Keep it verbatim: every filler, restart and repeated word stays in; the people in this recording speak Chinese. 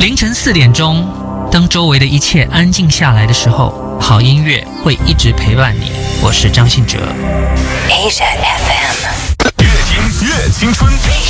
凌晨四点钟，当周围的一切安静下来的时候，好音乐会一直陪伴你。我是张信哲。 Asia F M。